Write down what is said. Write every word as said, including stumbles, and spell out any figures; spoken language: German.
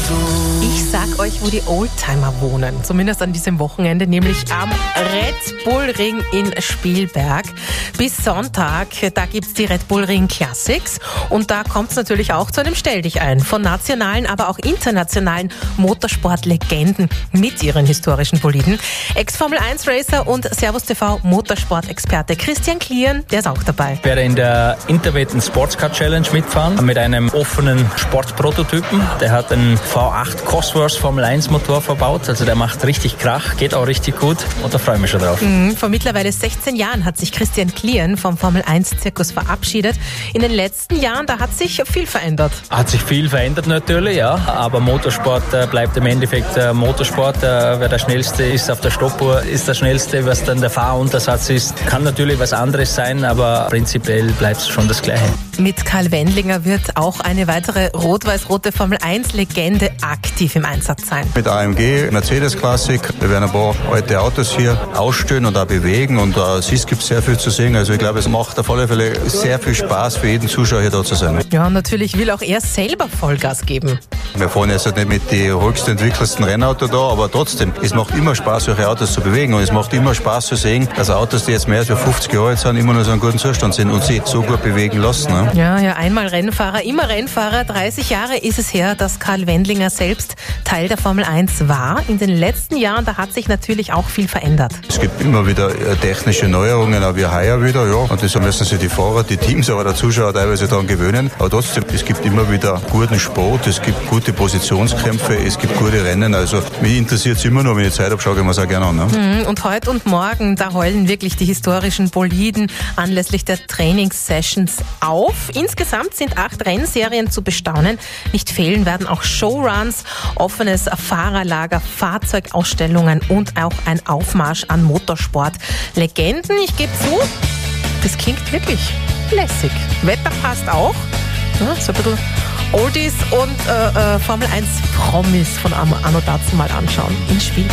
Ich sag euch, wo die Oldtimer wohnen, zumindest an diesem Wochenende, nämlich am Red Bull Ring in Spielberg. Bis Sonntag, da gibt's die Red Bull Ring Classics und da kommt's natürlich auch zu einem Stell-dich-ein von nationalen, aber auch internationalen Motorsportlegenden mit ihren historischen Boliden. Ex-Formel eins Racer und Servus T V Motorsport-Experte Christian Klieren, der ist auch dabei. Ich werde in der Interwetten Sportscar Challenge mitfahren mit einem offenen Sportprototypen. Der hat einen V acht Cosworth Formel eins Motor verbaut, also der macht richtig Krach, geht auch richtig gut und da freue ich mich schon drauf. Mhm, vor mittlerweile sechzehn Jahren hat sich Christian Klieren vom Formel eins Zirkus verabschiedet. In den letzten Jahren, da hat sich viel verändert. Hat sich viel verändert natürlich, ja, aber Motorsport äh, bleibt im Endeffekt äh, Motorsport. Äh, wer der Schnellste ist auf der Stoppuhr, ist der Schnellste. Was dann der Fahruntersatz ist, kann natürlich was anderes sein, aber prinzipiell bleibt es schon das Gleiche. Mit Karl Wendlinger wird auch eine weitere rot-weiß-rote Formel eins Legende aktiv im Einsatz sein. Mit A M G, Mercedes Classic, wir werden ein paar alte Autos hier ausstellen und auch bewegen und uh, es gibt sehr viel zu sehen. Also ich glaube, es macht auf alle Fälle sehr viel Spaß für jeden Zuschauer hier da zu sein. Ja, natürlich will auch er selber Vollgas geben. Wir fahren jetzt nicht mit den höchst entwickelsten Rennautos da, aber trotzdem, es macht immer Spaß, solche Autos zu bewegen und es macht immer Spaß zu sehen, dass Autos, die jetzt mehr als fünfzig Jahre alt sind, immer noch so einen guten Zustand sind und sich so gut bewegen lassen. Ne? Ja, ja, einmal Rennfahrer, immer Rennfahrer. dreißig Jahre ist es her, dass Karl Wendlinger selbst Teil der Formel eins war. In den letzten Jahren, da hat sich natürlich auch viel verändert. Es gibt immer wieder technische Neuerungen, auch wie heuer wieder, ja. Und das müssen sich die Fahrer, die Teams, aber der Zuschauer teilweise daran gewöhnen. Aber trotzdem, es gibt immer wieder guten Sport, es gibt gute Positionskämpfe, es gibt gute Rennen. Also mich interessiert es immer noch, wenn ich Zeit habe, schaue ich mir es auch gerne an. Ne? Und heute und morgen, da heulen wirklich die historischen Boliden anlässlich der Trainingssessions auf. Insgesamt sind acht Rennserien zu bestaunen. Nicht fehlen werden auch Showruns, offenes Fahrerlager, Fahrzeugausstellungen und auch ein Aufmarsch an Motorsport-Legenden. Ich gebe zu, das klingt wirklich lässig. Wetter passt auch. Ja, so ein bisschen Oldies und äh, äh, Formel eins Promis von Anno dazu mal anschauen in Spielberg.